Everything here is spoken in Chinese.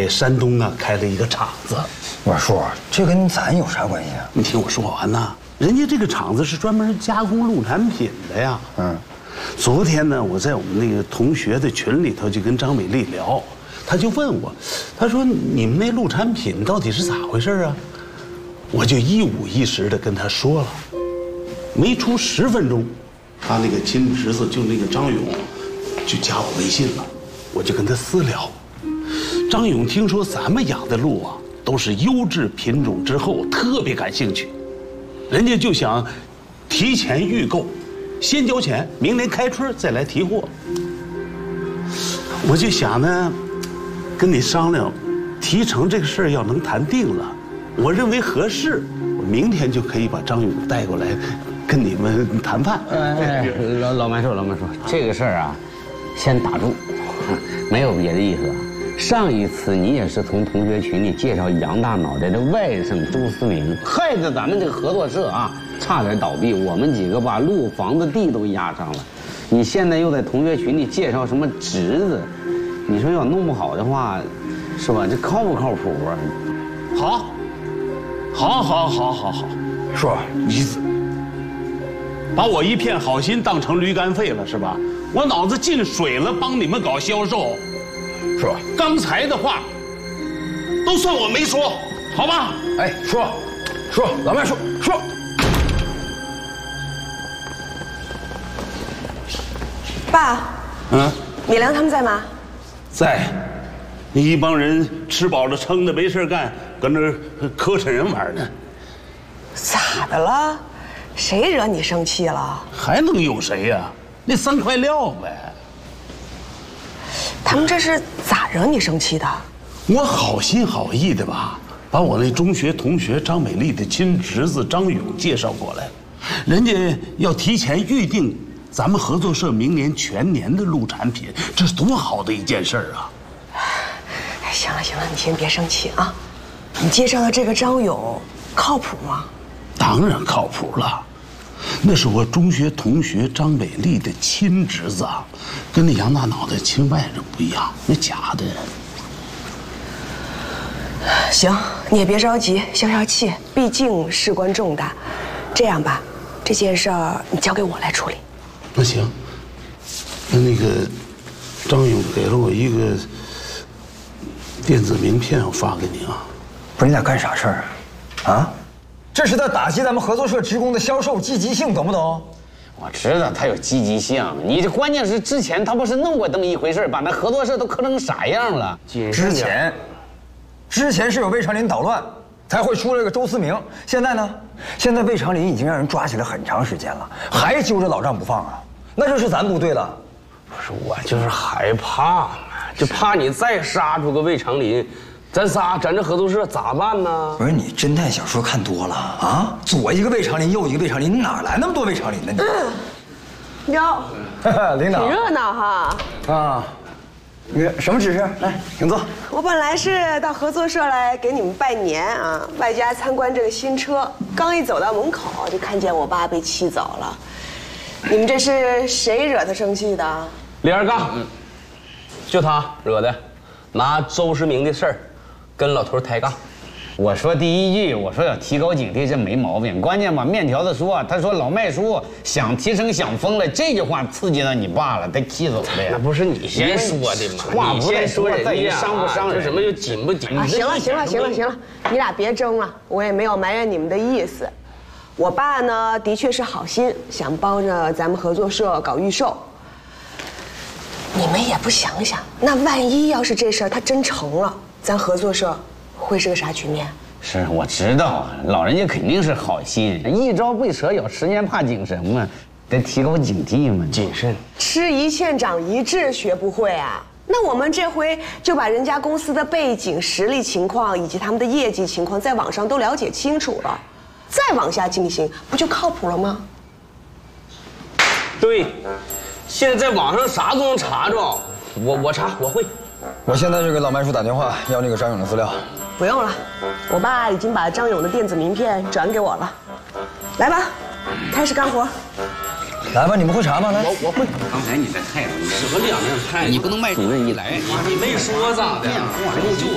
山东啊开了一个厂子。 我说这跟咱有啥关系啊？ 你听我说完呐，人家这个厂子是专门加工陆产品的呀。昨天呢，我在我们那个同学的群里头就跟张美丽聊，她就问我，她说你们那陆产品到底是咋回事啊？我就一五一十的跟她说了，没出10分钟，她那个亲侄子就那个张勇就加我微信了，我就跟他私聊。张勇听说咱们养的鹿啊都是优质品种之后，特别感兴趣，人家就想提前预购，先交钱，明年开春再来提货。我就想呢，跟你商量，提成这个事儿要能谈定了，我认为合适，我明天就可以把张勇带过来，跟你们谈判。 老麦叔，这个事儿啊，先打住，没有别的意思啊。上一次你也是从同学群里介绍杨大脑袋的外甥周思明，害得咱们这个合作社啊差点倒闭，我们几个把路房子地都压上了。你现在又在同学群里介绍什么侄子，你说要弄不好的话，是吧？这靠不靠谱啊？ 好， 叔， 你把我一片好心当成驴肝肺了是吧？我脑子进水了，帮你们搞销售。 叔， 刚才的话都算我没说，好吧？ 哎，叔，老麦叔， 爸，米良他们在吗？ 在，一帮人吃饱了撑的没事干，搁那儿磕碜人玩呢。 咋的了？谁惹你生气了？ 还能有谁呀？那3块料呗。 他们这是咋惹你生气的？ 我好心好意的吧，把我那中学同学张美丽的亲侄子张勇介绍过来，人家要提前预定咱们合作社明年全年的陆产品，这是多好的一件事儿啊！ 哎，行了，你先别生气啊。你介绍的这个张勇靠谱吗？ 当然靠谱了，那是我中学同学张美丽的亲侄子，跟那杨大脑袋亲外甥不一样，那假的。 行，你也别着急，消消气，毕竟事关重大。这样吧，这件事儿你交给我来处理。 那行，那个张勇给了我一个电子名片，我发给你啊。 不是你俩干啥事儿啊？啊？这是在打击咱们合作社职工的销售积极性，懂不懂？ 我知道他有积极性，你这关键是之前他不是弄过这么一回事，把那合作社都磕成啥样了？ 之前是有魏长林捣乱，才会出来个周思明。现在呢？现在魏长林已经让人抓起来很长时间了，还揪着老丈不放啊！那就是咱不对了。 不是，我就是害怕嘛，就怕你再杀出个魏长林，咱这合作社咋办呢？ 不是你侦探小说看多了啊？左一个魏长林，右一个魏长林，你哪来那么多魏长林呢你？ 哟， 领导， 挺热闹哈。 啊，你什么指示？来，请坐。 我本来是到合作社来给你们拜年啊，外加参观这个新车。刚一走到门口，就看见我爸被气走了。你们这是谁惹他生气的？ 李二杠，就他惹的，拿周世明的事儿跟老头抬杠。 我说第一句，我说要提高警惕，这没毛病。关键把面条子说，他说老麦叔想提升想疯了，这句话刺激到你爸了，他气走了呀。 那不是你先说的吗？ 话你先说人家伤不伤人？ 什么就紧不紧？ 行了，你俩别争了，我也没有埋怨你们的意思。我爸呢，的确是好心，想帮着咱们合作社搞预售。你们也不想想，那万一要是这事儿他真成了，咱合作社会是个啥局面？ 是我知道，老人家肯定是好心，一朝被蛇咬，10年怕井绳嘛，得提高警惕嘛， 谨慎。 吃一堑长一智，学不会啊。那我们这回就把人家公司的背景、实力情况以及他们的业绩情况在网上都了解清楚了，再往下进行，不就靠谱了吗？ 对，现在在网上啥都能查着，我查我会。 我现在就给老麦叔打电话，要那个张勇的资料。 不用了，我爸已经把张勇的电子名片转给我了。来吧，开始干活。 来吧，你们会查吗？来， 我会。 刚才你这态度， 什么两面态度？ 你不能卖主任一来， 你没说咋的？你就